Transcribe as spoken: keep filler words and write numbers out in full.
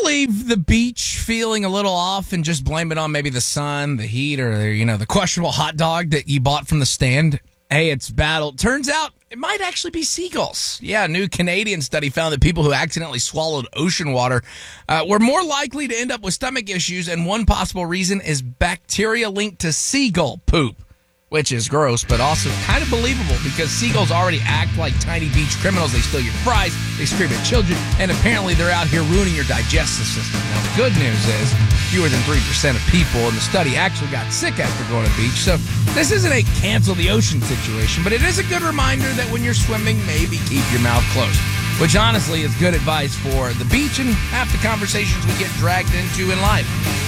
leave the beach feeling a little off and just blame it on maybe the sun, the heat, or, you know, the questionable hot dog that you bought from the stand? Hey, it's battled. Turns out it might actually be seagulls. Yeah, a new Canadian study found that people who accidentally swallowed ocean water uh, were more likely to end up with stomach issues, and one possible reason is bacteria linked to seagull poop, which is gross, but also kind of believable because seagulls already act like tiny beach criminals. They steal your fries, they scream at children, and apparently they're out here ruining your digestive system. Now, the good news is fewer than three percent of people in the study actually got sick after going to the beach, so this isn't a cancel the ocean situation, but it is a good reminder that when you're swimming, maybe keep your mouth closed, which honestly is good advice for the beach and half the conversations we get dragged into in life.